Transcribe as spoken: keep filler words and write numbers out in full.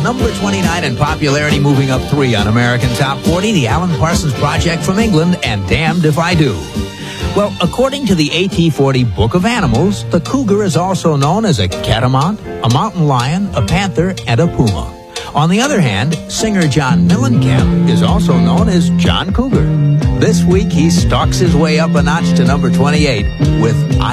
Number twenty-nine in popularity, moving up three on American Top forty, the Alan Parsons Project from England, and Damned If I Do. Well, according to the A T forty Book of Animals, the cougar is also known as a catamount, a mountain lion, a panther, and a puma. On the other hand, singer John Mellencamp is also known as John Cougar. This week, he stalks his way up a notch to number twenty-eight with I